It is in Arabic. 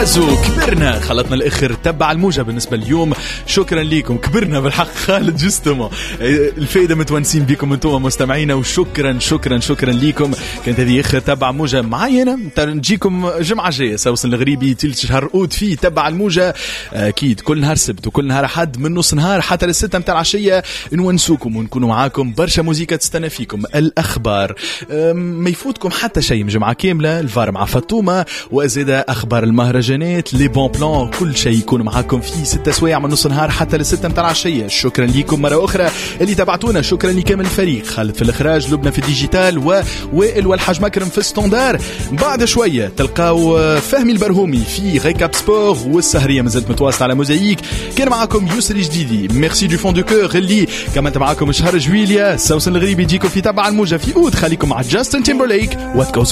زازو كبرنا، خلطنا الآخر تبع الموجة بالنسبة اليوم. شكرا لكم، كبرنا بالحق خالد جستمو. الفايدة متونسين بكم انتم مستمعينا، وشكرا شكرا شكرا لكم. كانت هذه آخر تبع موجة معينة، نجيكم جمعة جاية سوسن الغريبي تلت شهر أود فيه تبع الموجة أكيد كل نهار سبت وكل نهار أحد من نص نهار حتى للستة متاع العشية نونسوكم ونكونوا معاكم. برشا موزيكا تستنى فيكم، الأخبار ما يفوتكم حتى شيء، جمعة كاملة الفار مع فطومة، وأزيد أخبار المهرجانات لي بون بلان، كل شيء يكون معاكم في 6 سوايع من نص نهار حتى للستة متاع العشية. شكرا لكم مرة أخرى اللي تابعتونا، شكرا لكامل الفريق، خالد في الإخراج، لبنى في الديجيتال، ووائل والحاج مكرم في ستاندار. بعد شوية تلقاو فهمي البرهومي في ريكاب سبور، والسهرية مازالت متواصلة على موزايك. كان معاكم يسري جديدي، ميرسي دو فون دو كور اللي كمان معاكم شهر جويليا. سوسن الغريبي يجيكم في تبع الموجة في أود، خليكم مع جاستن تيمبرليك وات جوز